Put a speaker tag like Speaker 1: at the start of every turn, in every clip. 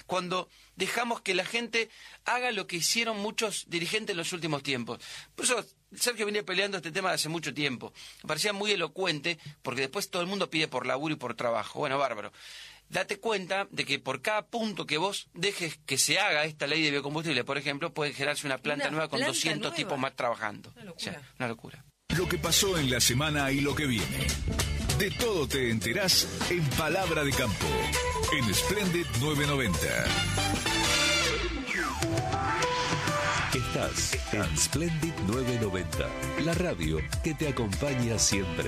Speaker 1: cuando dejamos que la gente haga lo que hicieron muchos dirigentes en los últimos tiempos. Por eso Sergio venía peleando este tema hace mucho tiempo. Me parecía muy elocuente, porque después todo el mundo pide por laburo y por trabajo. Bueno, bárbaro. Date cuenta de que por cada punto que vos dejes que se haga esta ley de biocombustible, por ejemplo, puede generarse una planta nueva con 200 tipos más trabajando.
Speaker 2: Una locura.
Speaker 1: O sea, una locura.
Speaker 3: Lo que pasó en la semana y lo que viene. De todo te enterás en Palabra de Campo, en Splendid 990.
Speaker 4: Estás en Splendid 990, la radio que te acompaña siempre.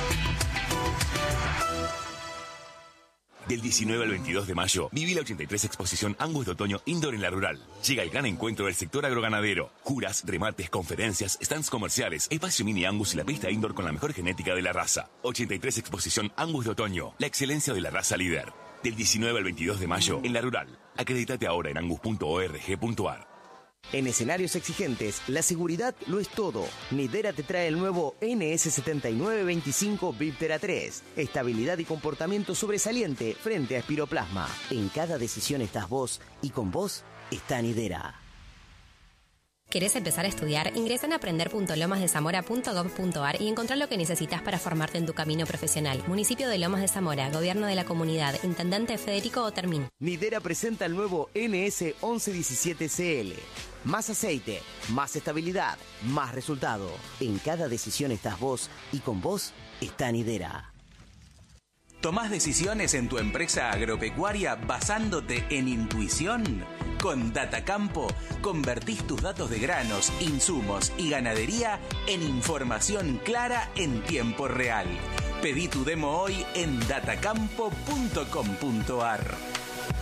Speaker 5: Del 19 al 22 de mayo, viví la 83 Exposición Angus de Otoño Indoor en la Rural. Llega el gran encuentro del sector agroganadero. Juras, remates, conferencias, stands comerciales, espacio mini Angus y la pista indoor con la mejor genética de la raza. 83 Exposición Angus de Otoño, la excelencia de la raza líder. Del 19 al 22 de mayo, en la Rural. Acredítate ahora en angus.org.ar.
Speaker 6: En escenarios exigentes, la seguridad lo es todo. Nidera te trae el nuevo NS7925 Viptera 3. Estabilidad y comportamiento sobresaliente frente a espiroplasma. En cada decisión estás vos y con vos está Nidera.
Speaker 7: ¿Querés empezar a estudiar? Ingresa en aprender.lomasdezamora.gov.ar y encontrá lo que necesitas para formarte en tu camino profesional. Municipio de Lomas de Zamora, Gobierno de la Comunidad, Intendente Federico Otermín.
Speaker 6: Nidera presenta el nuevo NS1117CL. Más aceite, más estabilidad, más resultado. En cada decisión estás vos y con vos está Nidera.
Speaker 8: ¿Tomás decisiones en tu empresa agropecuaria basándote en intuición? Con Datacampo, convertís tus datos de granos, insumos y ganadería en información clara en tiempo real. Pedí tu demo hoy en datacampo.com.ar.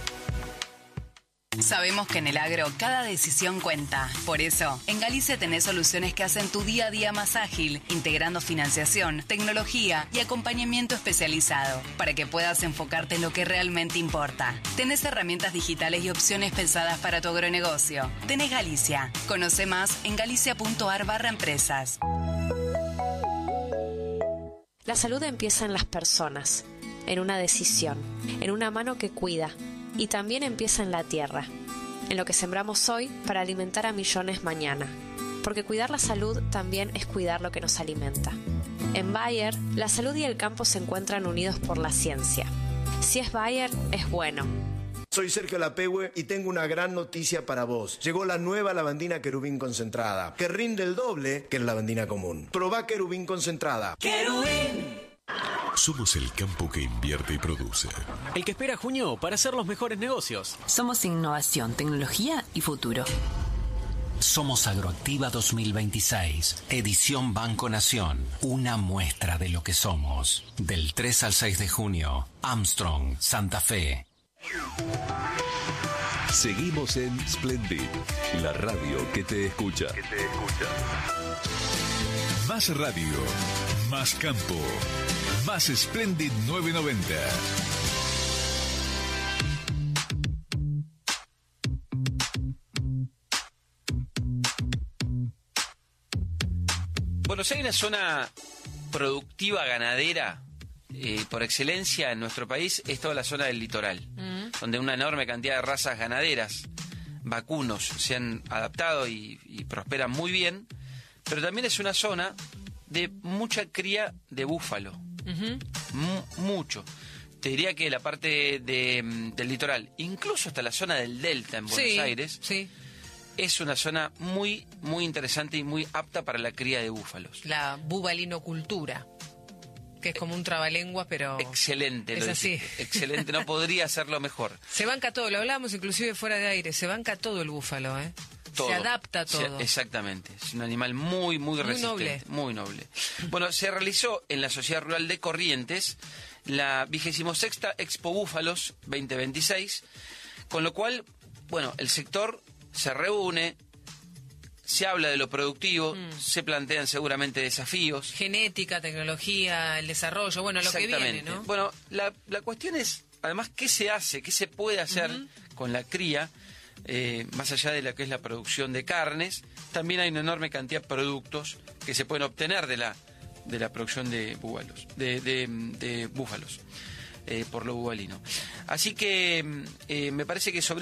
Speaker 9: Sabemos que en el agro cada decisión cuenta. Por eso, en Galicia tenés soluciones que hacen tu día a día más ágil, integrando financiación, tecnología y acompañamiento especializado, para que puedas enfocarte en lo que realmente importa. Tenés herramientas digitales y opciones pensadas para tu agronegocio. Tenés Galicia. Conoce más en galicia.ar/empresas.
Speaker 10: La salud empieza en las personas, en una decisión, en una mano que cuida. Y también empieza en la tierra, en lo que sembramos hoy para alimentar a millones mañana. Porque cuidar la salud también es cuidar lo que nos alimenta. En Bayer, la salud y el campo se encuentran unidos por la ciencia. Si es Bayer, es bueno.
Speaker 11: Soy Sergio Lapehue y tengo una gran noticia para vos. Llegó la nueva lavandina Querubín concentrada, que rinde el doble que la lavandina común. Probá Querubín concentrada.
Speaker 9: ¡Querubín!
Speaker 4: Somos el campo que invierte y produce.
Speaker 12: El que espera junio para hacer los mejores negocios.
Speaker 13: Somos innovación, tecnología y futuro.
Speaker 14: Somos Agroactiva 2026, edición Banco Nación. Una muestra de lo que somos. Del 3 al 6 de junio, Armstrong, Santa Fe.
Speaker 4: Seguimos en Splendid, la radio que te escucha.
Speaker 3: Más radio, más campo, más Splendid 990.
Speaker 1: Bueno, si hay una zona productiva ganadera por excelencia en nuestro país, es toda la zona del litoral, donde una enorme cantidad de razas ganaderas, vacunos, se han adaptado y prosperan muy bien, pero también es una zona de mucha cría de búfalo. Mucho. Te diría que la parte del litoral, incluso hasta la zona del delta en Buenos Aires, es una zona muy, muy interesante y muy apta para la cría de búfalos.
Speaker 2: La bubalinocultura, que es como un trabalenguas, pero...
Speaker 1: Excelente.
Speaker 2: Es así.
Speaker 1: Excelente, no podría hacerlo mejor.
Speaker 2: Se banca todo, lo hablábamos inclusive fuera de aire, se banca todo el búfalo, ¿eh?
Speaker 1: Todo.
Speaker 2: Se adapta todo.
Speaker 1: Exactamente. Es un animal muy, muy resistente. Muy noble. Bueno, se realizó en la Sociedad Rural de Corrientes la 26ª Expo Búfalos 2026, con lo cual, bueno, el sector se reúne, se habla de lo productivo, se plantean seguramente desafíos.
Speaker 2: Genética, tecnología, el desarrollo, bueno, lo que viene, ¿no?
Speaker 1: Bueno, la cuestión es, además, ¿qué se hace? ¿Qué se puede hacer con la cría? Más allá de lo que es la producción de carnes, también hay una enorme cantidad de productos que se pueden obtener de la producción de búfalos, de búfalos, por lo bubalino. Así que me parece que sobre